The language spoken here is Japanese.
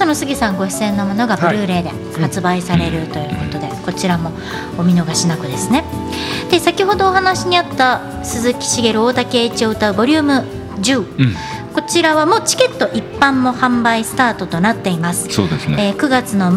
野杉さんご出演のものがブルーレイで発売されるということで、こちらもお見逃しなくですね。で先ほどお話にあった鈴木茂大竹栄一を歌うボリューム10、こちらはもうチケット一般も販売スタートとなっています。 そうですね。 9月の